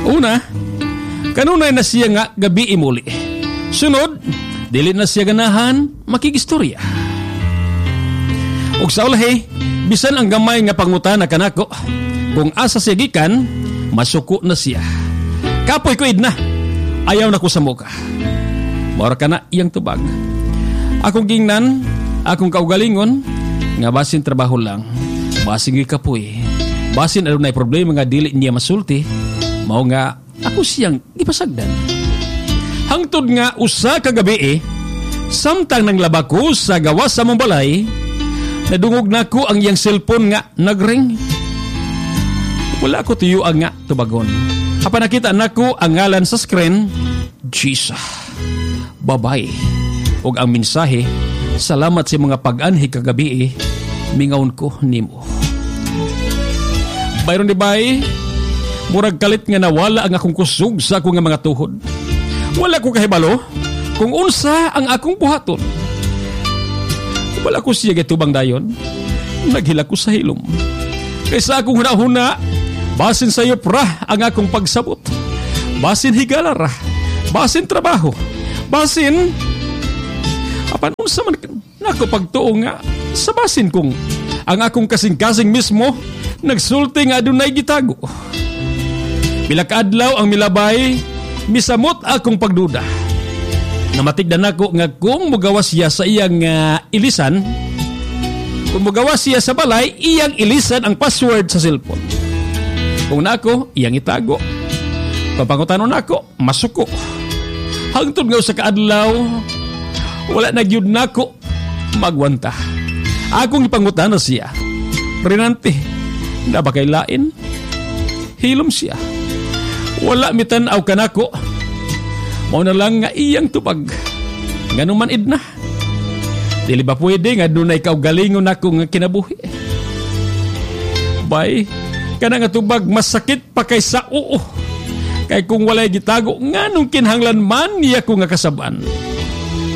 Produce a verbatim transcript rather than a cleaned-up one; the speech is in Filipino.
Una, kanunay na siya nga gabi imuli. Sunod, dili na siya ganahan makigistorya. Ug sa ulahi, bisan ang gamay nga pangutana kanako, kung asa siya gikan, masuko na siya. Kapoy ko idna, ayaw na ko sa muka. Mora ka na iyang tubag. Akong gingnan, akong kaugalingon, nga basin trabaho lang, basin kapoy, basin adunay problema nga dili niya masulti, mao nga ako siyang ipasagdan. Hangtod nga usa ka gabi eh, samtang nang laba ko sa gawas sa mong balay, nadungog na ko ang iyang cellphone nga nagring. Wala ko tuyuan nga tubagon. Apa nakita na ko ang ngalan sa screen, Gisa, babae. Og ang mensahe, salamat sa mga pag-anhi kagabi eh, mingaon ko nimo. Bayron di bay, murag kalit nga nawala ang akong kusog sa akong nga mga tuhod. Wala ko kahibalo kung unsa ang akong buhaton. Wala ko siya getubang dayon, naghila ko sa hilom. Kaysa akong huna-huna, basin sayo pra ang akong pagsabot. Basin higalara, basin trabaho, basin apan unsa man nako pagtuo nga sa basin kong ang akong kasing-kasing mismo nagsulti nga adunay gitago. Pila ka adlaw ang milabay, misamot akong pagduda. Namatigdan ako nga kung mugawas siya sa iyang uh, ilisan, kung mugawas siya sa balay, iyang ilisan ang password sa cellphone. Kung nako, iyang itago. Papangutanon ako, masuko. Hangtod nga sa kaadlaw, wala na gyud nako magwanta. Akong ipangutan na siya. Renante, na ba kay lain? Hilom siya. Wala mitanaw kanako. Mao na lang nga iyang tupag. Ganun man idna. Dili ba pwede nga dunay kaugalingon nako nga kinabuhi? Bay, kana nga tubag masakit pa kaysa oo. Kay kung walay gitago nganong kinahanglan man niya ko nga kasaban.